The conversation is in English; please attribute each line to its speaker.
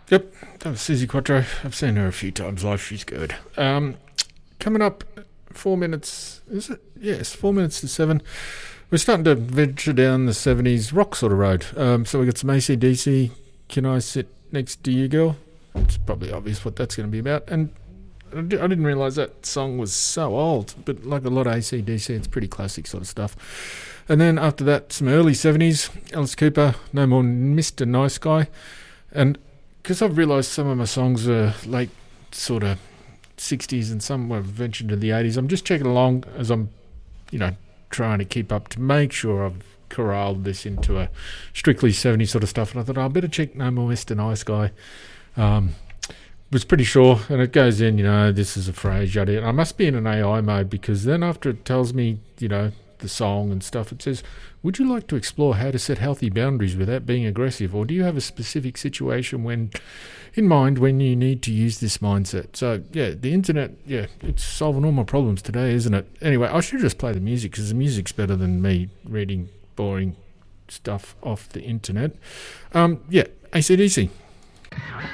Speaker 1: Yep, that was Susie Quattro. I've seen her a few times live. She's good. Coming up, 4 minutes. Is it? Yes, 4 minutes to 7. We're starting to venture down the 70s rock sort of road. So we got some AC/DC. Can I sit next to you, girl? It's probably obvious what that's going to be about. And I didn't realise that song was so old, but like a lot of AC/DC, it's pretty classic sort of stuff. And then after that, some early 70s, Alice Cooper, No More Mr. Nice Guy. And because I've realised some of my songs are late sort of 60s and some were ventured to the 80s, I'm just checking along as I'm, trying to keep up to make sure I've corralled this into a strictly 70s sort of stuff. And I thought, I better check No More Mr. Nice Guy. Was pretty sure, and it goes in, this is a phrase, yada. I must be in an AI mode because then after it tells me, the song and stuff, it says, would you like to explore how to set healthy boundaries without being aggressive, or do you have a specific situation in mind when you need to use this mindset? So, the internet, it's solving all my problems today, isn't it? Anyway, I should just play the music because the music's better than me reading boring stuff off the internet. AC/DC.